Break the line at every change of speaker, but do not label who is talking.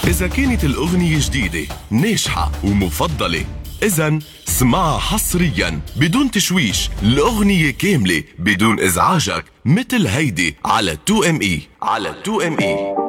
إذا كانت الأغنية جديدة ناجحة ومفضلة، إذن اسمعها حصريا بدون تشويش، الأغنية كاملة بدون إزعاجك، مثل هيدي على 2ME.